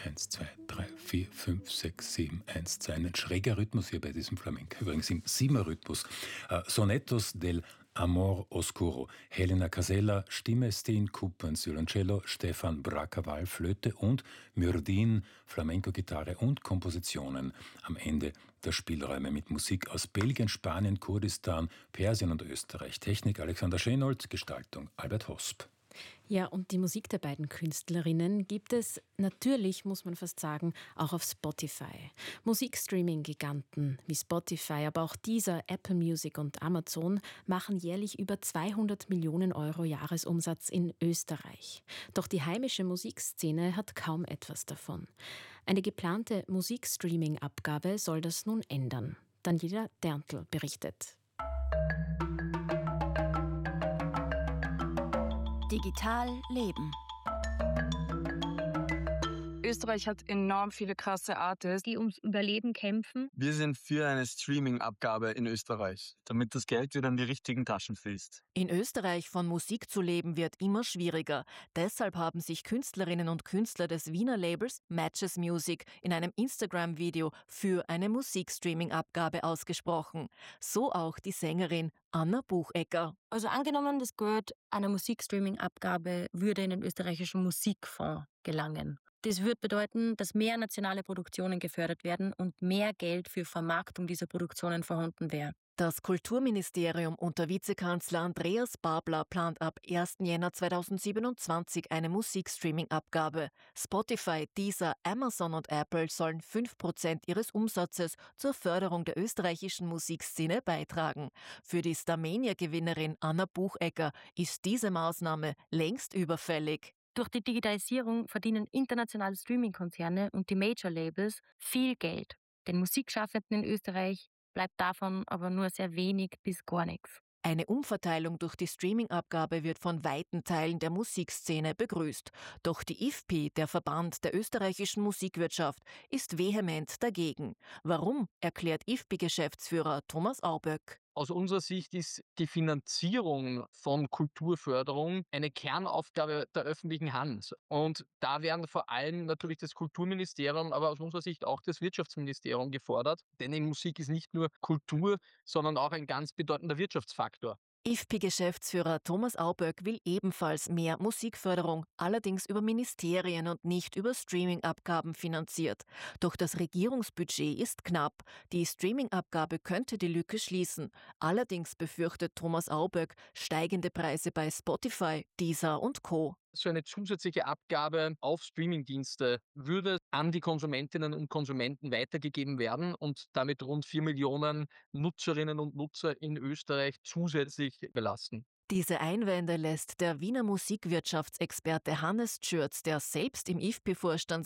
1, 2, 3, 4, 5, 6, 7, 1, 2. Ein schräger Rhythmus hier bei diesem Flamenco. Übrigens im 7er-Rhythmus. Sonetos del Amor Oscuro. Helena Casella, Stimme, Steen Kuppens, Violoncello, Stefan Bracawal, Flöte und Myrdin, Flamenco-Gitarre und Kompositionen. Am Ende der Spielräume mit Musik aus Belgien, Spanien, Kurdistan, Persien und Österreich. Technik Alexander Schenold, Gestaltung Albert Hosp. Ja, und die Musik der beiden Künstlerinnen gibt es natürlich, muss man fast sagen, auch auf Spotify. Musikstreaming-Giganten wie Spotify, aber auch Deezer, Apple Music und Amazon machen jährlich über 200 Millionen Euro Jahresumsatz in Österreich. Doch die heimische Musikszene hat kaum etwas davon. Eine geplante Musikstreaming-Abgabe soll das nun ändern. Daniela Derntl berichtet. Digital leben. Österreich hat enorm viele krasse Artists, die ums Überleben kämpfen. Wir sind für eine Streaming-Abgabe in Österreich, damit das Geld wieder in die richtigen Taschen fließt. In Österreich von Musik zu leben wird immer schwieriger. Deshalb haben sich Künstlerinnen und Künstler des Wiener Labels Matches Music in einem Instagram-Video für eine Musikstreaming-Abgabe ausgesprochen. So auch die Sängerin Anna Buchecker. Also angenommen, das Geld einer Musikstreaming-Abgabe würde in den österreichischen Musikfonds gelangen. Das würde bedeuten, dass mehr nationale Produktionen gefördert werden und mehr Geld für Vermarktung dieser Produktionen vorhanden wäre. Das Kulturministerium unter Vizekanzler Andreas Babler plant ab 1. Jänner 2027 eine Musikstreaming-Abgabe. Spotify, Deezer, Amazon und Apple sollen 5% ihres Umsatzes zur Förderung der österreichischen Musikszene beitragen. Für die Starmania-Gewinnerin Anna Buchecker ist diese Maßnahme längst überfällig. Durch die Digitalisierung verdienen internationale Streaming-Konzerne und die Major-Labels viel Geld. Den Musikschaffenden in Österreich bleibt davon aber nur sehr wenig bis gar nichts. Eine Umverteilung durch die Streaming-Abgabe wird von weiten Teilen der Musikszene begrüßt. Doch die IFPI, der Verband der österreichischen Musikwirtschaft, ist vehement dagegen. Warum, erklärt IFPI-Geschäftsführer Thomas Auböck. Aus unserer Sicht ist die Finanzierung von Kulturförderung eine Kernaufgabe der öffentlichen Hand. Und da werden vor allem natürlich das Kulturministerium, aber aus unserer Sicht auch das Wirtschaftsministerium gefordert. Denn in Musik ist nicht nur Kultur, sondern auch ein ganz bedeutender Wirtschaftsfaktor. IFPI-Geschäftsführer Thomas Auböck will ebenfalls mehr Musikförderung, allerdings über Ministerien und nicht über Streaming-Abgaben finanziert. Doch das Regierungsbudget ist knapp. Die Streaming-Abgabe könnte die Lücke schließen. Allerdings befürchtet Thomas Auböck steigende Preise bei Spotify, Deezer und Co. So eine zusätzliche Abgabe auf Streamingdienste würde an die Konsumentinnen und Konsumenten weitergegeben werden und damit rund 4 Millionen Nutzerinnen und Nutzer in Österreich zusätzlich belasten. Diese Einwände lässt der Wiener Musikwirtschaftsexperte Hannes Tschürz, der selbst im IFPI-Vorstand